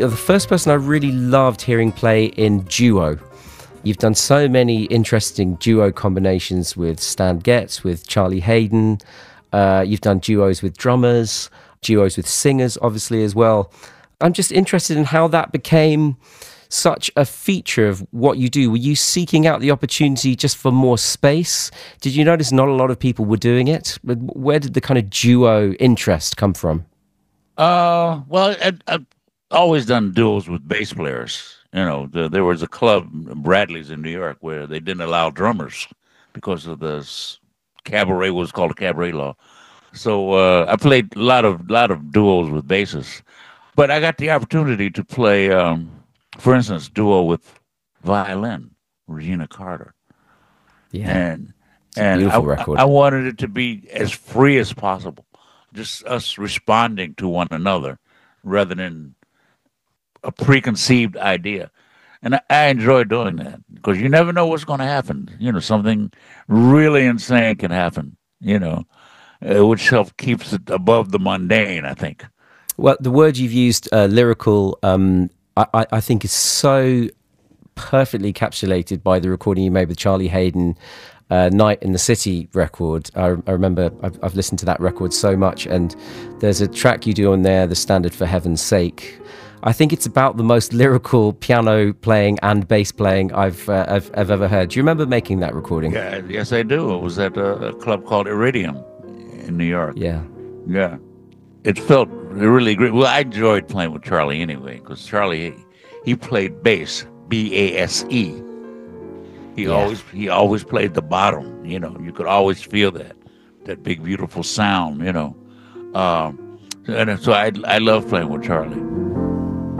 you're the first person I really loved hearing play in duo. You've done so many interesting duo combinations with Stan Getz, with Charlie Haden. You've done duos with drummers, duos with singers, obviously, as well. I'm just interested in how that became such a feature of what you do. Were you seeking out the opportunity just for more space? Did you notice not a lot of people were doing it? Where did the kind of duo interest come from? Well, I've always done duels with bass players. There was a club, Bradley's in New York, where they didn't allow drummers because of the cabaret was called a cabaret law. So I played a lot of duos with basses, but I got the opportunity to play, for instance, duo with violin, Regina Carter, Yeah, and it's a beautiful record. I wanted it to be as free as possible, just us responding to one another rather than a preconceived idea. And I enjoy doing that because you never know what's going to happen. Something really insane can happen, which keeps it above the mundane, I think. Well, the word you've used, lyrical, I think is so perfectly encapsulated by the recording you made with Charlie Haden, Night in the City record. I remember I've listened to that record so much, and there's a track you do on there, The Standard for Heaven's Sake. I think it's about the most lyrical piano playing and bass playing I've ever heard. Do you remember making that recording? Yeah, yes, I do. It was at a club called Iridium in New York. Yeah. Yeah. It felt really great. Well, I enjoyed playing with Charlie anyway, because Charlie, he played bass, B-A-S-E. He always played the bottom. You could always feel that big beautiful sound. And so I love playing with Charlie.